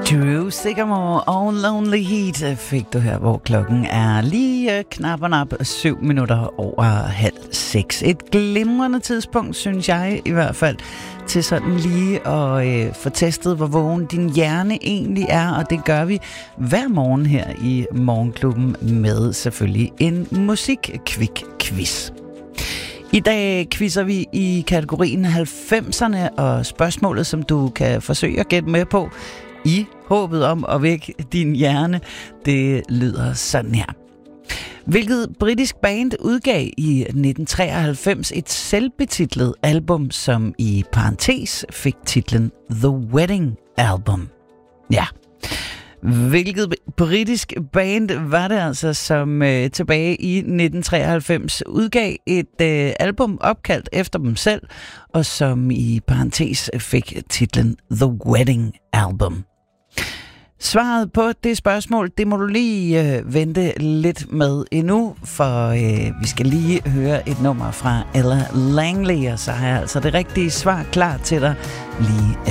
Drew Sycamore og Lonely Heat fik du her, hvor klokken er lige knap 7 minutter over 5:30. Et glimrende tidspunkt, synes jeg i hvert fald, til sådan lige at få testet, hvor vågen din hjerne egentlig er, og det gør vi hver morgen her i Morgenklubben med selvfølgelig en musik-quiz. I dag quizzer vi i kategorien 90'erne, og spørgsmålet, som du kan forsøge at gætte med på, i håbet om at vække din hjerne, det lyder sådan her. Hvilket britisk band udgav i 1993 et selvbetitlet album, som i parentes fik titlen The Wedding Album? Ja. Hvilket britisk band var det altså, som tilbage i 1993 udgav et album opkaldt efter dem selv, og som i parentes fik titlen The Wedding Album? Svaret på det spørgsmål, det må du lige vente lidt med endnu, for vi skal lige høre et nummer fra Ella Langley, og så har jeg altså det rigtige svar klar til dig lige